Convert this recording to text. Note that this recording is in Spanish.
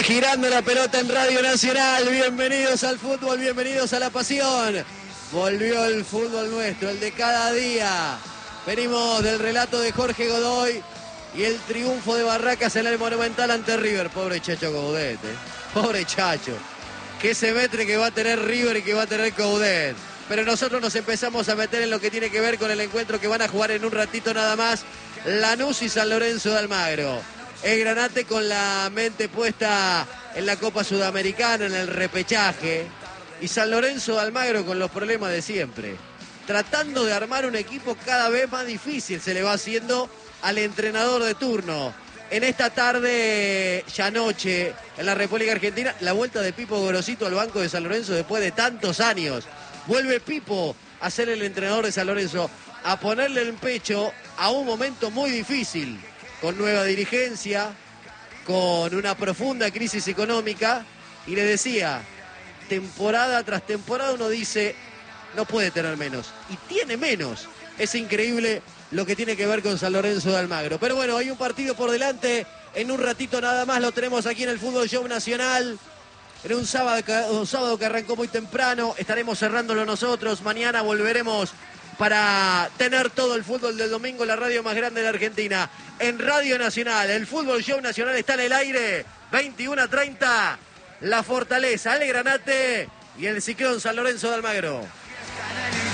Sigue girando la pelota en Radio Nacional. Bienvenidos al fútbol, bienvenidos a la pasión. Volvió el fútbol nuestro, el de cada día. Venimos del relato de Jorge Godoy y el triunfo de Barracas en el Monumental ante River. Pobre Chacho Coudet, pobre Chacho. Qué semestre que va a tener River y que va a tener Coudet. Pero nosotros nos empezamos a meter en lo que tiene que ver con el encuentro que van a jugar en un ratito nada más Lanús y San Lorenzo de Almagro. El Granate con la mente puesta en la Copa Sudamericana, en el repechaje. Y San Lorenzo de Almagro con los problemas de siempre. Tratando de armar un equipo cada vez más difícil se le va haciendo al entrenador de turno. En esta tarde, ya noche, en la República Argentina, la vuelta de Pipo Gorosito al banco de San Lorenzo después de tantos años. Vuelve Pipo a ser el entrenador de San Lorenzo, a ponerle el pecho a un momento muy difícil. Con nueva dirigencia, con una profunda crisis económica, y le decía, temporada tras temporada uno dice, no puede tener menos, y tiene menos. Es increíble lo que tiene que ver con San Lorenzo de Almagro. Pero bueno, hay un partido por delante, en un ratito nada más lo tenemos aquí en el Fútbol Show Nacional, en un sábado que arrancó muy temprano, estaremos cerrándolo nosotros, mañana volveremos para tener todo el fútbol del domingo, la radio más grande de la Argentina, en Radio Nacional. El Fútbol Show Nacional está en el aire, 21:30, La Fortaleza, el Granate y el Ciclón San Lorenzo de Almagro.